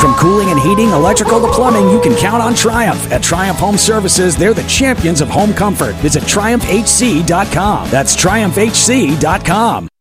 From cooling and heating, electrical to plumbing, you can count on Triumph. At Triumph Home Services, they're the champions of home comfort. Visit TriumphHC.com. That's TriumphHC.com.